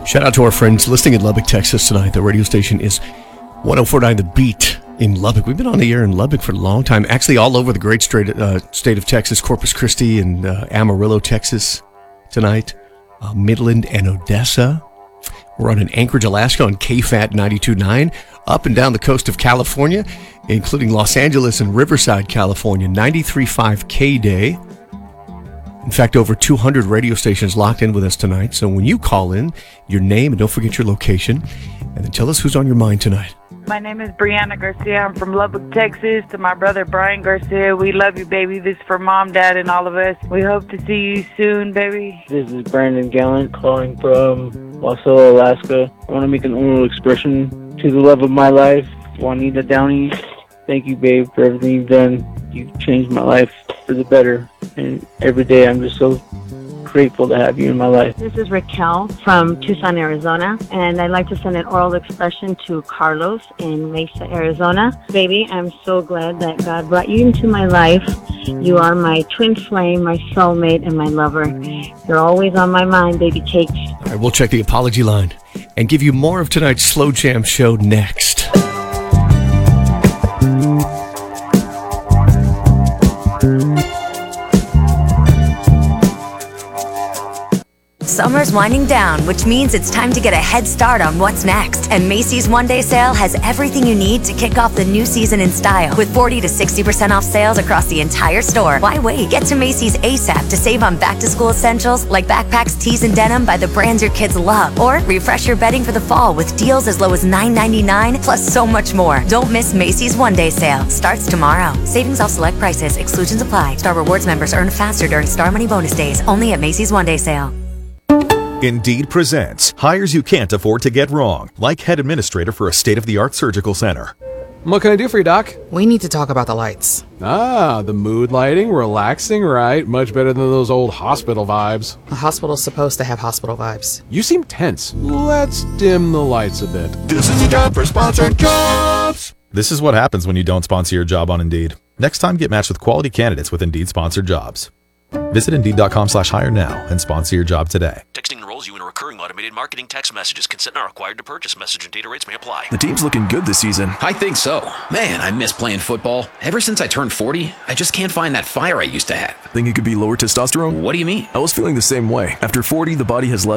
Shout out to our friends listening in Lubbock, Texas tonight. The radio station is 104.9 The Beat in Lubbock. We've been on the air in Lubbock for a long time. Actually, all over the great state of Texas, Corpus Christi and Amarillo, Texas tonight. Midland and Odessa. We're on in Anchorage, Alaska on KFAT 92.9. Up and down the coast of California, including Los Angeles and Riverside, California, 93.5 K-Day. In fact, over 200 radio stations locked in with us tonight. So when you call in, your name, and don't forget your location, and then tell us who's on your mind tonight. My name is Brianna Garcia. I'm from Lubbock, Texas. To my brother, Brian Garcia, we love you, baby. This is for Mom, Dad, and all of us. We hope to see you soon, baby. This is Brandon Gallant calling from Wasilla, Alaska. I want to make an oral expression to the love of my life, Juanita Downey. Thank you, babe, for everything you've done. You've changed my life for the better. And every day I'm just so grateful to have you in my life. This is Raquel from Tucson, Arizona, and I'd like to send an oral expression to Carlos in Mesa, Arizona. Baby, I'm so glad that God brought you into my life. You are my twin flame, my soulmate, and my lover. You're always on my mind, baby cakes. All right, we'll check the apology line and give you more of tonight's Slow Jam show next. Summer's winding down, which means it's time to get a head start on what's next. And Macy's One Day Sale has everything you need to kick off the new season in style. With 40 to 60% off sales across the entire store. Why wait? Get to Macy's ASAP to save on back-to-school essentials like backpacks, tees, and denim by the brands your kids love. Or refresh your bedding for the fall with deals as low as $9.99, plus so much more. Don't miss Macy's One Day Sale. Starts tomorrow. Savings off select prices. Exclusions apply. Star Rewards members earn faster during Star Money bonus days. Only at Macy's One Day Sale. Indeed presents hires you can't afford to get wrong, like head administrator for a state-of-the-art surgical center. What can I do for you, Doc? We need to talk about the lights. Ah, the mood lighting, relaxing, right? Much better than those old hospital vibes. A hospital's supposed to have hospital vibes. You seem tense. Let's dim the lights a bit. This is your job for sponsored jobs. This is what happens when you don't sponsor your job on Indeed. Next time, get matched with quality candidates with Indeed sponsored jobs. Visit Indeed.com/hire now and sponsor your job today. Texting enrolls you in a recurring automated marketing text messages. Consent not required to purchase. Message and data rates may apply. The team's looking good this season. I think so. Man, I miss playing football. Ever since I turned 40, I just can't find that fire I used to have. Think it could be lower testosterone? What do you mean? I was feeling the same way. After 40, the body has less